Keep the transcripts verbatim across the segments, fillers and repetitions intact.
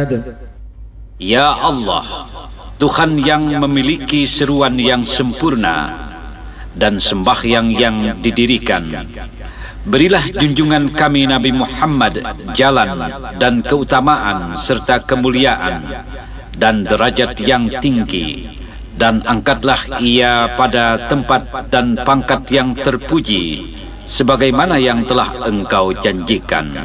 أحد. Ya Allah, Tuhan yang memiliki seruan yang sempurna dan sembahyang yang didirikan, berilah junjungan kami Nabi Muhammad jalan dan keutamaan serta kemuliaan dan derajat yang tinggi, dan angkatlah ia pada tempat dan pangkat yang terpuji sebagaimana yang telah engkau janjikan.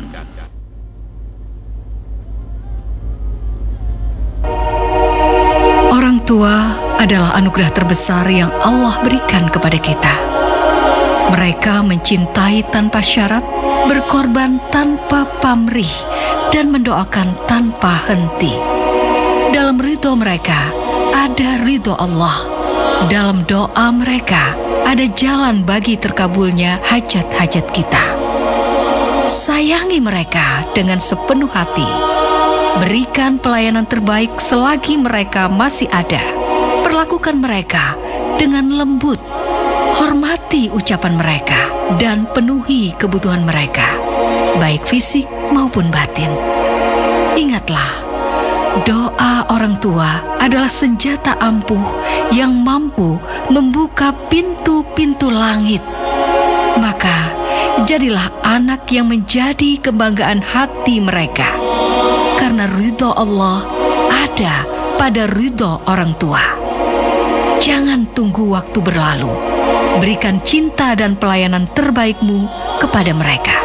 Orang tua adalah anugerah terbesar yang Allah berikan kepada kita. Mereka mencintai tanpa syarat, berkorban tanpa pamrih, dan mendoakan tanpa henti. Dalam ridho mereka ada ridho Allah. Dalam doa mereka ada jalan bagi terkabulnya hajat-hajat kita. Sayangi mereka dengan sepenuh hati. Berikan pelayanan terbaik selagi mereka masih ada. Perlakukan mereka dengan lembut. Hormati ucapan mereka dan penuhi kebutuhan mereka, baik fisik maupun batin. Ingatlah, doa orang tua adalah senjata ampuh yang mampu membuka pintu-pintu langit. Maka, jadilah anak yang menjadi kebanggaan hati mereka. Karena ridho Allah ada pada ridho orang tua. Jangan tunggu waktu berlalu. Berikan cinta dan pelayanan terbaikmu kepada mereka.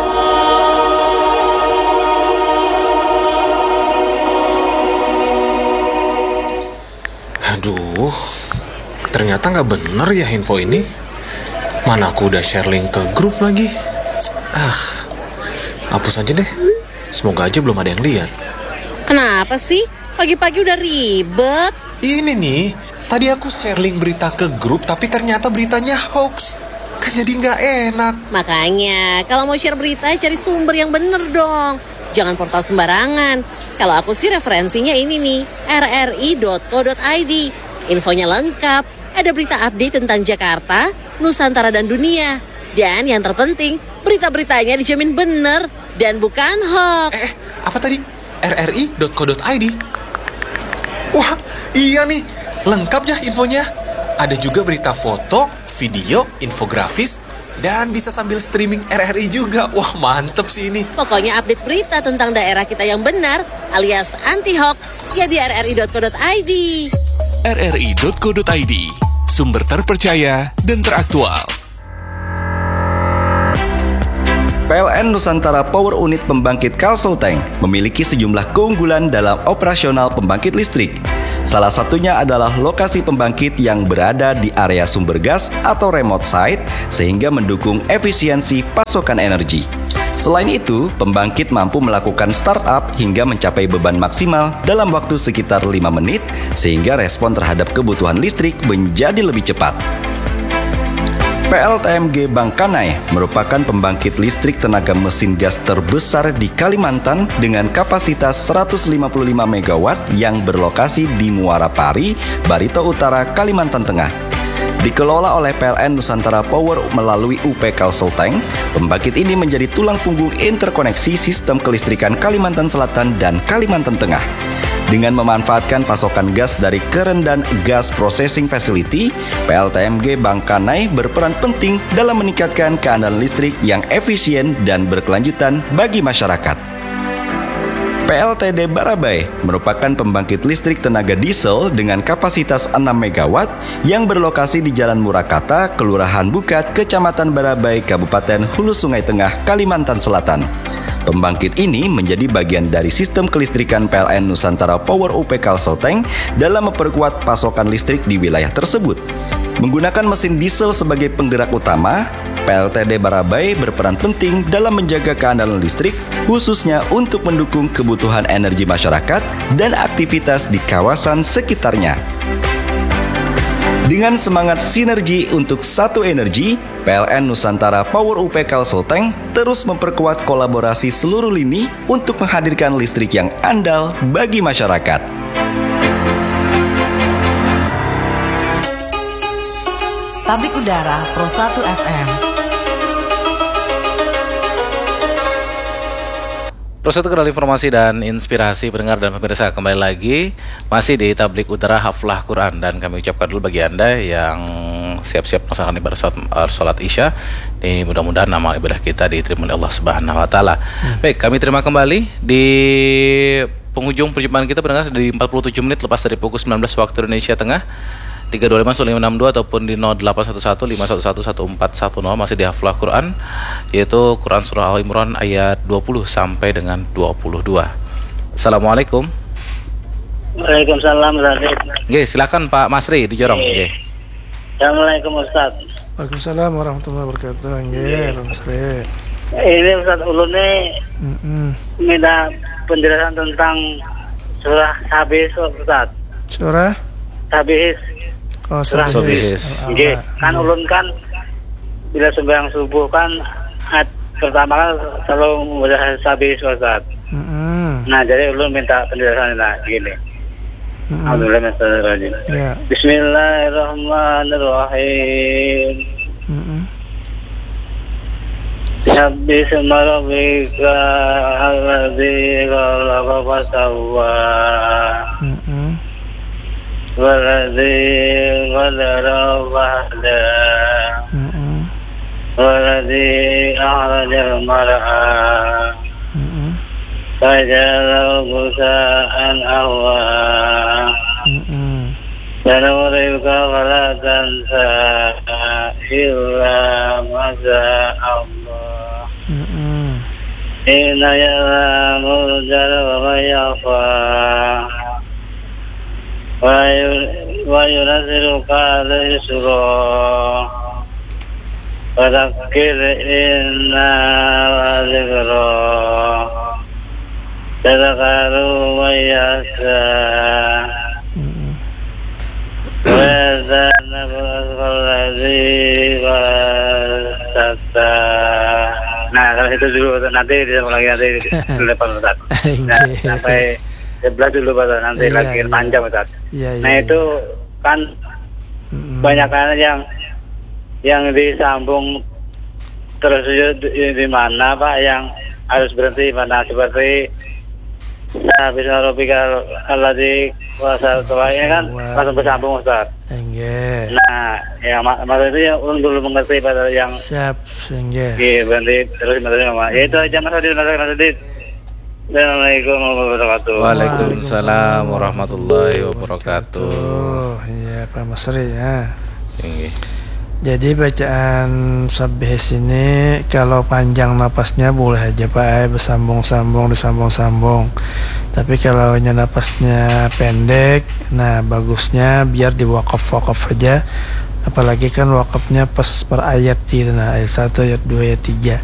Aduh, ternyata nggak bener ya info ini. Mana aku udah share link ke grup lagi. Ah, hapus aja deh. Semoga aja belum ada yang lihat. Kenapa sih? Pagi-pagi udah ribet. Ini nih, tadi aku share link berita ke grup, tapi ternyata beritanya hoax. Kan jadi nggak enak. Makanya, kalau mau share berita, cari sumber yang bener dong. Jangan portal sembarangan. Kalau aku sih referensinya ini nih, r r i dot co dot i d. Infonya lengkap. Ada berita update tentang Jakarta, Nusantara, dan dunia. Dan yang terpenting, berita-beritanya dijamin bener dan bukan hoax. Eh, apa tadi? r r i dot co dot i d. Wah, iya nih. Lengkap ya infonya. Ada juga berita foto, video, infografis, dan bisa sambil streaming R R I juga. Wah, mantep sih ini. Pokoknya update berita tentang daerah kita yang benar alias anti-hoax ya di r r i dot co dot i d. r r i dot co dot i d, sumber terpercaya dan teraktual. P L N Nusantara Power Unit Pembangkit Kalselteng memiliki sejumlah keunggulan dalam operasional pembangkit listrik. Salah satunya adalah lokasi pembangkit yang berada di area sumber gas atau remote site sehingga mendukung efisiensi pasokan energi. Selain itu, pembangkit mampu melakukan startup hingga mencapai beban maksimal dalam waktu sekitar lima menit sehingga respon terhadap kebutuhan listrik menjadi lebih cepat. P L T M G Bangkanai merupakan pembangkit listrik tenaga mesin gas terbesar di Kalimantan dengan kapasitas seratus lima puluh lima megawatt yang berlokasi di Muara Pari, Barito Utara, Kalimantan Tengah. Dikelola oleh P L N Nusantara Power melalui U P Kalselteng, pembangkit ini menjadi tulang punggung interkoneksi sistem kelistrikan Kalimantan Selatan dan Kalimantan Tengah. Dengan memanfaatkan pasokan gas dari Kerendan Gas Processing Facility, P L T M G Bangkanai berperan penting dalam meningkatkan keandalan listrik yang efisien dan berkelanjutan bagi masyarakat. P L T D Barabai merupakan pembangkit listrik tenaga diesel dengan kapasitas enam megawatt yang berlokasi di Jalan Murakata, Kelurahan Bukat, Kecamatan Barabai, Kabupaten Hulu Sungai Tengah, Kalimantan Selatan. Pembangkit ini menjadi bagian dari sistem kelistrikan P L N Nusantara Power U P Kalselteng dalam memperkuat pasokan listrik di wilayah tersebut. Menggunakan mesin diesel sebagai penggerak utama, P L T D Barabai berperan penting dalam menjaga keandalan listrik, khususnya untuk mendukung kebutuhan energi masyarakat dan aktivitas di kawasan sekitarnya. Dengan semangat sinergi untuk satu energi, P L N Nusantara Power U P Kalselteng terus memperkuat kolaborasi seluruh lini untuk menghadirkan listrik yang andal bagi masyarakat. Tablik Udara Pro satu F M. Proses kenal informasi dan inspirasi pendengar dan pemirsa, kembali lagi masih di Tablik Udara Haflah Quran, dan kami ucapkan dulu bagi Anda yang siap-siap melaksanakan ibadah salat, salat Isya, eh, mudah-mudahan amal ibadah kita diterima oleh Allah Subhanahu wa taala. Hmm. Baik, kami terima kembali di penghujung perjumpaan kita pendengar di empat puluh tujuh menit lepas dari pukul sembilan belas waktu Indonesia Tengah. Tiga dua lima lima enam dua ataupun di nol delapan satu satu lima satu satu satu empat satu nol, masih di Haflah Quran, yaitu Quran Surah Al-Imran ayat dua puluh sampai dengan dua puluh dua. Assalamualaikum. Waalaikumsalam Ustaz. Oke, silakan Pak Masri dijorong. Oke. Assalamualaikum Ustaz. Waalaikumsalam warahmatullahi wabarakatuh. Nggih, Pak Masri. Ini Ustaz ulun nih minta penjelasan tentang surah Sabih Ustaz. Surah Sabih. Oh, Sabihis. Nggih, kan ulun kan bila sembahyang subuh kan at, pertama kan selalu membaca Sabihis Ustaz. Mm-hmm. Nah, jadi ulun minta penjelasan nah gini. Mm-hmm. Alhamdulillah. Yeah. Bismillahirrahmanirrahim. Mm-hmm. Sabbi isma rabbika alladzi khalaqa fasawwa. Mm-hmm. Waladzi qadara fahda. Waladzi akhrajal mar'a. Fajalahu gusa'an ahwa. Sanuribuka fala tansa illa ma Allah. Inna ya'lamul jahra wa ma yakhfa. Wa yunazziluka al-yusra fadzakkir inna dzikra tadhakkaru wa yasa wa yadhanabu alladzi wasata. Nah, kalau itu dulu nanti dia lagi nanti di depan Ustaz. Nah, sampai sebelah dulu Pak, nanti iya, lagi iya. panjang Ustaz. Iya, iya, nah itu kan mm-hmm. banyak kan yang yang disambung terus di, di mana Pak, yang harus berhenti mana, seperti habis Robika alladzi kuasa ini kan langsung bersambung Ustaz. Enggak. Nah, ya mak maksud itu yang ulun dulu mengerti pada yang siap enggak. Iya, berhenti terus menerima. Ya itu aja Mas Adit, Mas Adit. Assalamualaikum warahmatullahi wabarakatuh. Waalaikumsalam warahmatullahi wabarakatuh. Iya Pak Masri ya. Tinggi. Jadi bacaan Sabihis ini kalau panjang napasnya boleh aja Pak, bersambung-sambung, disambung-sambung. Tapi kalau napasnya pendek, nah bagusnya biar di wakaf-wakaf aja. Apalagi kan wakafnya pas per ayat gitu, nah ayat satu, ayat dua, ayat tiga.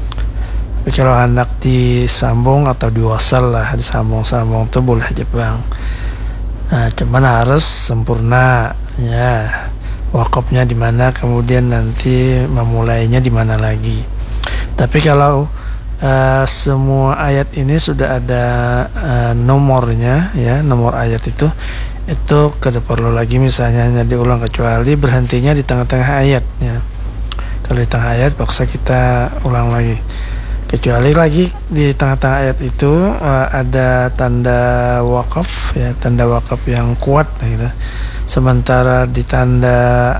Kalau anak disambung atau diwasal lah, disambung-sambung tuh boleh aja Bang. Nah, cuman harus sempurna ya. Wakafnya di mana, kemudian nanti memulainya di mana lagi. Tapi kalau uh, semua ayat ini sudah ada uh, nomornya ya, nomor ayat itu itu kada perlu lagi misalnya hanya diulang, kecuali berhentinya di tengah-tengah ayat ya. Kalau di tengah ayat paksa kita ulang lagi. Kecuali lagi di tengah-tengah ayat itu uh, ada tanda wakaf ya, tanda wakaf yang kuat gitu. Sementara di tanda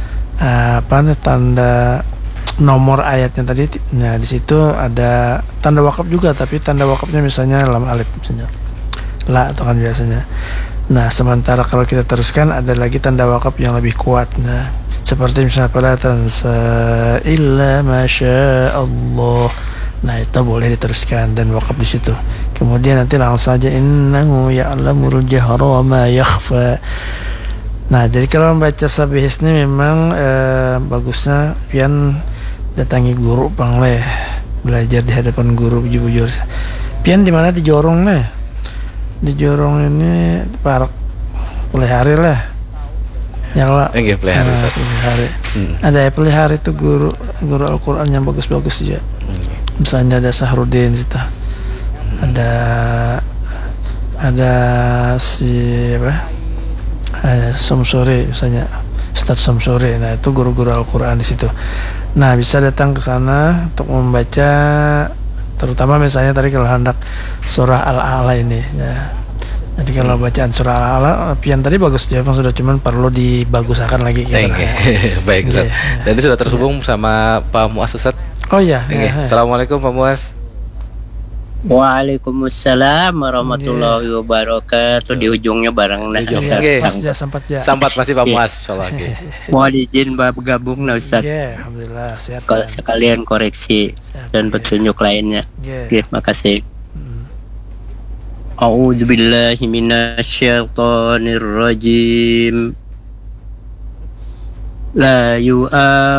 uh, apa nih, tanda nomor ayatnya tadi, nah di situ ada tanda wakaf juga, tapi tanda wakafnya misalnya lam alif misalnya, la atau kan biasanya. Nah sementara kalau kita teruskan ada lagi tanda wakaf yang lebih kuat. Nah seperti misalnya pada tansa illa masya Allah. Nah itu boleh diteruskan dan wakaf di situ. Kemudian nanti langsung saja innahu ya'lamul jahra wa ma yakhfa. Nah jadi kalau membaca Sabihis ini memang eh, bagusnya pian datangi guru Bang leh, belajar di hadapan guru bujur-bujur. Pian di mana di jorong leh? Di jorong ini parak pelihari lah. Yang lah. Oke, pelihari. Nah, pelihari. Hmm. Ada pelihari itu guru guru Al-Qur'an yang bagus-bagus juga. Hmm. Misalnya ada Sahrudin situ, ada ada si apa, ada Samsuri misalnya, Ustaz Samsuri. Nah itu guru-guru Al-Quran di situ. Nah bisa datang ke sana untuk membaca terutama misalnya tadi kalau hendak surah Al-A'la ini ya. Jadi kalau bacaan surah Al-A'la pian tadi bagus ya, Bang, sudah cuman perlu dibagusakan lagi kita. Baik Ustaz. Yeah. Dan ini sudah terhubung yeah. sama Pak Muas Ustaz. Oh iya. Yeah. Yeah. Assalamualaikum Pak Muas. Waalaikumsalam warahmatullahi yeah. wabarakatuh. Di ujungnya barang nak okay. Sampat, sampat ya. Sampat masih Pak Muas insyaallah. Mohon izin bergabung nah Ustaz. Yeah, alhamdulillah sehat. Sekalian koreksi sehat, dan petunjuk yeah. lainnya. Yeah. Okay, makasih. Hmm. A'udzu billahi minasyaitonir rajim. La yu'a